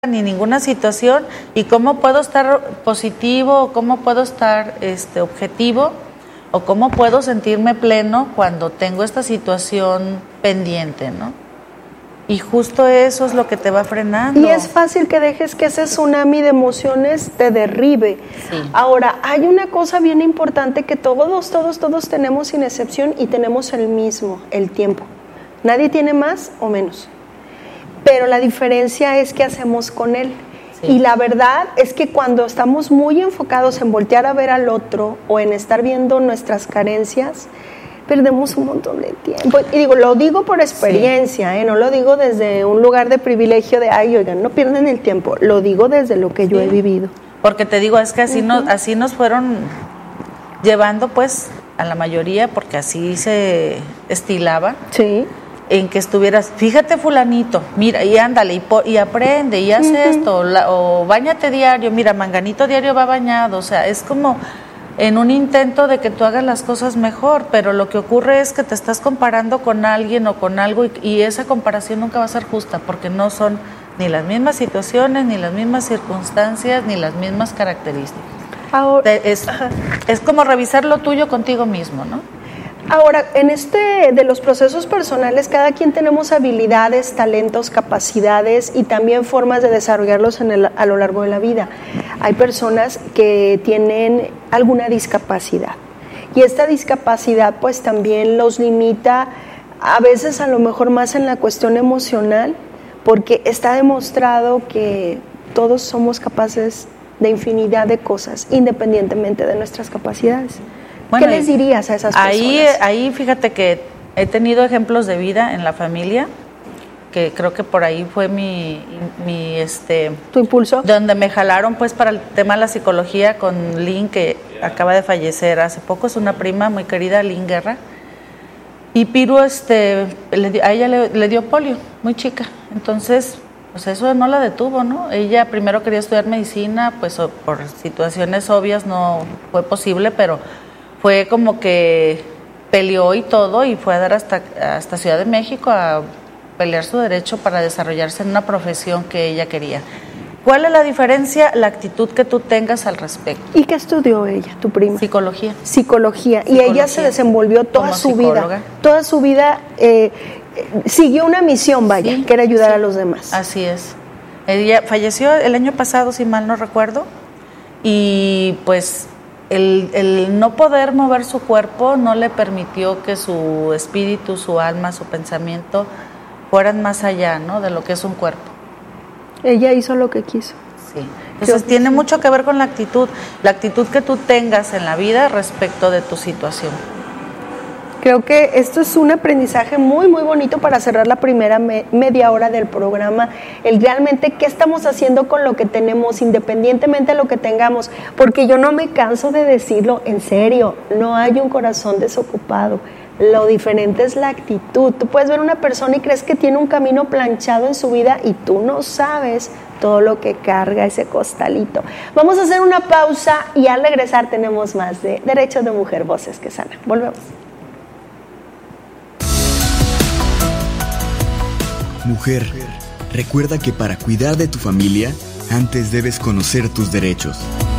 ni ninguna situación, y cómo puedo estar positivo, o cómo puedo estar objetivo, o cómo puedo sentirme pleno cuando tengo esta situación pendiente, ¿no? Y justo eso es lo que te va frenando. Y es fácil que dejes que ese tsunami de emociones te derribe. Sí. Ahora, hay una cosa bien importante que todos tenemos sin excepción, y tenemos el mismo, el tiempo. Nadie tiene más o menos. Pero la diferencia es qué hacemos con él. Sí. Y la verdad es que cuando estamos muy enfocados en voltear a ver al otro o en estar viendo nuestras carencias, perdemos un montón de tiempo. Y lo digo por experiencia, sí. No lo digo desde un lugar de privilegio de, ay, oigan, no pierden el tiempo. Lo digo desde lo que yo he vivido. Porque te digo, es que así, así nos fueron llevando, pues, a la mayoría, porque así se estilaba. Sí. En que estuvieras, fíjate fulanito, mira, y ándale, y aprende, y haz esto, o báñate diario, mira, Manganito diario va bañado, o sea, es como en un intento de que tú hagas las cosas mejor, pero lo que ocurre es que te estás comparando con alguien o con algo, y esa comparación nunca va a ser justa, porque no son ni las mismas situaciones, ni las mismas circunstancias, ni las mismas características. Ahora, es como revisar lo tuyo contigo mismo, ¿no? Ahora, en de los procesos personales, cada quien tenemos habilidades, talentos, capacidades y también formas de desarrollarlos a lo largo de la vida. Hay personas que tienen alguna discapacidad, y esta discapacidad pues también los limita a veces a lo mejor más en la cuestión emocional, porque está demostrado que todos somos capaces de infinidad de cosas, independientemente de nuestras capacidades. Bueno, ¿qué les dirías a esas personas? Ahí fíjate que he tenido ejemplos de vida en la familia, que creo que por ahí fue ¿tu impulso? Donde me jalaron pues para el tema de la psicología con Lynn, que acaba de fallecer hace poco, es una prima muy querida, Lynn Guerra. Y Piru, a ella le dio polio, muy chica. Entonces, pues eso no la detuvo, ¿no? Ella primero quería estudiar medicina, pues por situaciones obvias no fue posible, pero fue como que peleó y todo, y fue a dar hasta Ciudad de México a pelear su derecho para desarrollarse en una profesión que ella quería. ¿Cuál es la diferencia? La actitud que tú tengas al respecto. ¿Y qué estudió ella, tu prima? Psicología. Psicología. Y ella se desenvolvió toda su vida. Toda su vida siguió una misión, vaya, sí, que era ayudar a los demás. Así es. Ella falleció el año pasado, si mal no recuerdo, y pues el no poder mover su cuerpo no le permitió que su espíritu, su alma, su pensamiento fueran más allá, ¿no?, de lo que es un cuerpo. Ella hizo lo que quiso. Sí. Entonces tiene mucho que ver con la actitud que tú tengas en la vida respecto de tu situación. Creo que esto es un aprendizaje muy, muy bonito para cerrar la primera media hora del programa. El realmente qué estamos haciendo con lo que tenemos, independientemente de lo que tengamos. Porque yo no me canso de decirlo, en serio, no hay un corazón desocupado. Lo diferente es la actitud. Tú puedes ver una persona y crees que tiene un camino planchado en su vida, y tú no sabes todo lo que carga ese costalito. Vamos a hacer una pausa, y al regresar tenemos más de Derechos de Mujer, Voces que Sanan. Volvemos. Mujer, recuerda que para cuidar de tu familia, antes debes conocer tus derechos.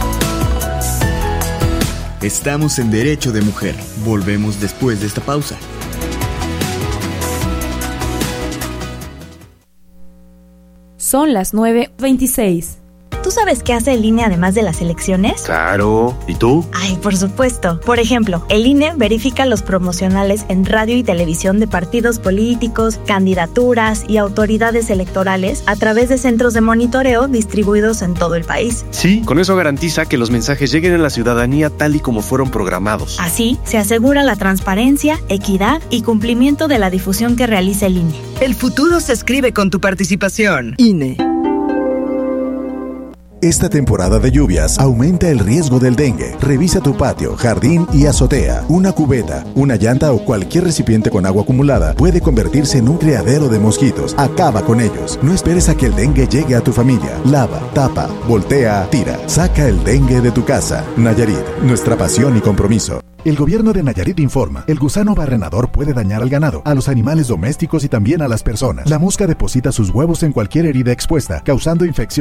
Estamos en Derecho de Mujer. Volvemos después de esta pausa. Son las 9:26. ¿Tú sabes qué hace el INE además de las elecciones? Claro, ¿y tú? Ay, por supuesto. Por ejemplo, el INE verifica los promocionales en radio y televisión de partidos políticos, candidaturas y autoridades electorales a través de centros de monitoreo distribuidos en todo el país. Sí, con eso garantiza que los mensajes lleguen a la ciudadanía tal y como fueron programados. Así, se asegura la transparencia, equidad y cumplimiento de la difusión que realiza el INE. El futuro se escribe con tu participación. INE. Esta temporada de lluvias aumenta el riesgo del dengue. Revisa tu patio, jardín y azotea. Una cubeta, una llanta o cualquier recipiente con agua acumulada puede convertirse en un criadero de mosquitos. Acaba con ellos. No esperes a que el dengue llegue a tu familia. Lava, tapa, voltea, tira. Saca el dengue de tu casa. Nayarit, nuestra pasión y compromiso. El gobierno de Nayarit informa, el gusano barrenador puede dañar al ganado, a los animales domésticos y también a las personas. La mosca deposita sus huevos en cualquier herida expuesta, causando infección